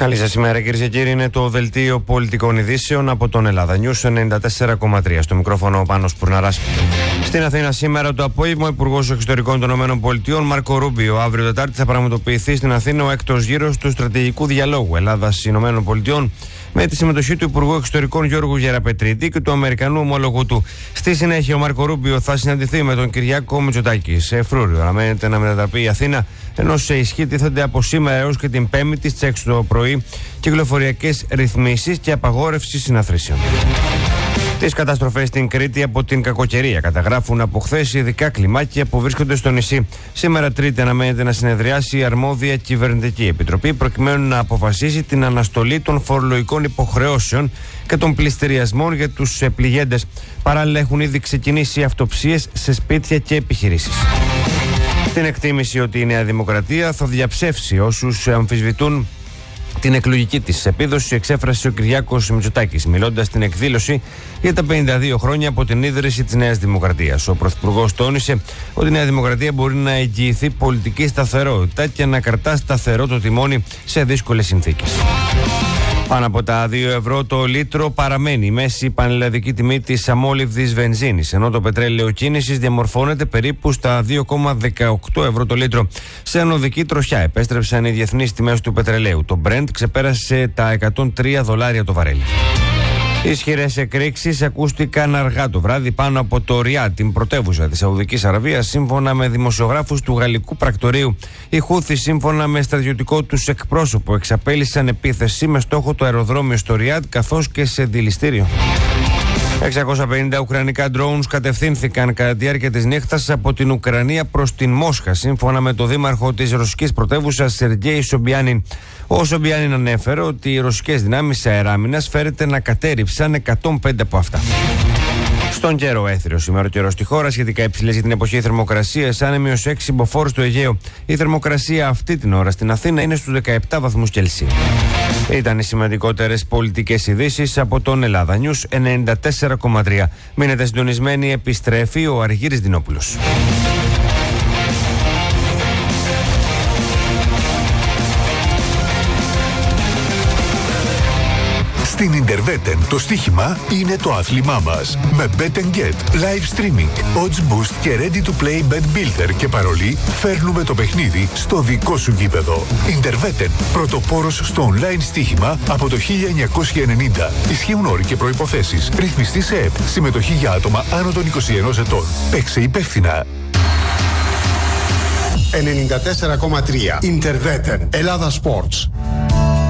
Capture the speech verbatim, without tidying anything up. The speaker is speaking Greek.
Καλή σας ημέρα, κυρίες και κύριοι. Είναι το δελτίο πολιτικών ειδήσεων από τον Ελλάδα News ενενήντα τέσσερα κόμμα τρία. Στο μικρόφωνο ο Πάνος Πουρναράς. Στην Αθήνα σήμερα το απόγευμα, ο Υπουργός Εξωτερικών των ΗΠΑ Μάρκο Ρούμπιο. Αύριο Τετάρτη θα πραγματοποιηθεί στην Αθήνα ο έκτος γύρος του στρατηγικού διαλόγου Ελλάδα-ΗΠΑ με τη συμμετοχή του Υπουργού Εξωτερικών Γιώργου Γεραπετρίτη και του Αμερικανού ομόλογου του. Στη συνέχεια, ο Μάρκο Ρούμπιο θα συναντηθεί με τον Κυριάκο Μητσοτάκη. Σε Φρούριο αναμένεται να μετατραπεί η Αθήνα, ενώ σε ισχύ τίθενται από σήμερα έως και την Πέμπτη στις έξι το πρωί κυκλοφοριακές ρυθμίσεις και απαγόρευση συναθρήσεων. Τις καταστροφές στην Κρήτη από την κακοκαιρία καταγράφουν από χθες ειδικά κλιμάκια που βρίσκονται στο νησί. Σήμερα Τρίτη αναμένεται να συνεδριάσει η αρμόδια κυβερνητική επιτροπή προκειμένου να αποφασίσει την αναστολή των φορολογικών υποχρεώσεων και των πληστηριασμών για τους πληγέντες. Παράλληλα έχουν ήδη ξεκινήσει αυτοψίες σε σπίτια και επιχειρήσεις. Την εκτίμηση ότι η Νέα Δημοκρατία θα διαψεύσει όσους αμφισβητούν την εκλογική της επίδοση εξέφρασε ο Κυριάκος Μητσοτάκης, μιλώντας στην εκδήλωση για τα πενήντα δύο χρόνια από την ίδρυση της Νέας Δημοκρατίας. Ο Πρωθυπουργός τόνισε ότι η Νέα Δημοκρατία μπορεί να εγγυηθεί πολιτική σταθερότητα και να κρατά σταθερό το τιμόνι σε δύσκολες συνθήκες. Πάνω από τα δύο ευρώ το λίτρο παραμένει η μέση πανελλαδική τιμή της αμόλυβδης βενζίνης, ενώ το πετρέλαιο κίνησης διαμορφώνεται περίπου στα δύο κόμμα δεκαοκτώ ευρώ το λίτρο. Σε ανωδική τροχιά επέστρεψαν οι διεθνείς τιμές του πετρελαίου. Το Brent ξεπέρασε τα εκατόν τρία δολάρια το βαρέλι. Ισχυρές εκρήξεις ακούστηκαν αργά το βράδυ πάνω από το Ριάντ, την πρωτεύουσα της Σαουδικής Αραβίας, σύμφωνα με δημοσιογράφους του γαλλικού πρακτορείου. Οι Χούθοι, σύμφωνα με στρατιωτικό τους εκπρόσωπο, εξαπέλυσαν επίθεση με στόχο το αεροδρόμιο στο Ριάντ καθώς και σε δηληστήριο. εξακόσια πενήντα ουκρανικά drones κατευθύνθηκαν κατά τη διάρκεια της νύχτας από την Ουκρανία προς την Μόσχα, σύμφωνα με το δήμαρχο της ρωσικής πρωτεύουσας Σεργέη Σομπιάνιν. Ο Σομπιάνιν ανέφερε ότι οι ρωσικές δυνάμεις αεράμινας φέρεται να κατέρριψαν εκατόν πέντε από αυτά. Στον καιρό, έθριο σήμερα ο καιρός στη χώρα, σχετικά υψηλές για την εποχή θερμοκρασίας, άνεμοι ως έξι συμποφόρους στο Αιγαίο. Η θερμοκρασία αυτή την ώρα στην Αθήνα είναι στους δεκαεπτά βαθμούς Κελσίου. Ήταν οι σημαντικότερες πολιτικές ειδήσεις από τον Ελλάδα News ενενήντα τέσσερα κόμμα τρία. Μείνετε συντονισμένοι, επιστρέφει ο Αργύρης Δινόπουλος. Στην Ιντερβέτεν το στοίχημα είναι το άθλημά μας. Με Bet and Get, live streaming, odds boost και ready to play bet builder και παρολί φέρνουμε το παιχνίδι στο δικό σου γήπεδο. Ιντερβέτεν, πρωτοπόρος στο online στοίχημα από το χίλια εννιακόσια ενενήντα. Ισχύουν όροι και προϋποθέσεις. Ρυθμιστή σε ΕΠ. Συμμετοχή για άτομα άνω των είκοσι ενός ετών. Παίξε υπεύθυνα. ενενήντα τέσσερα κόμμα τρία Ιντερβέτεν. Ελλάδα Sports.